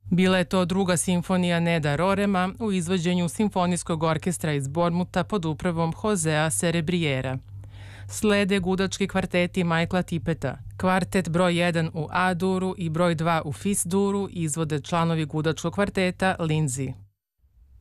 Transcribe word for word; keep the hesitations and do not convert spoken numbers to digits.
Bila je to druga simfonija Neda Rorema u izvođenju Simfonijskog orkestra iz Bormuta pod upravom Josea Serebriera. Slede gudački kvarteti Michaela Tippeta. Kvartet broj jedan u A-duru i broj dva u Fis-duru izvode članovi gudačkog kvarteta Lindsay.